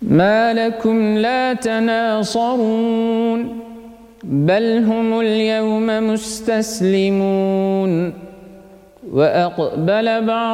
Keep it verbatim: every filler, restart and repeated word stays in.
ما لكم لا تناصرون بل هم اليوم مستسلمون وأقبل بعض